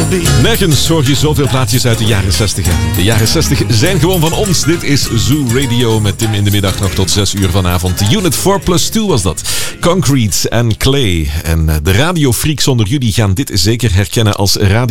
Nergens hoor je zoveel plaatjes uit de jaren 60. Hè. De jaren 60 zijn gewoon van ons. Dit is Zoo Radio met Tim in de middag nog tot 6 uur vanavond. Unit 4+2 was dat. Concrete en Clay. En de radiofreaks onder jullie gaan dit zeker herkennen als radio.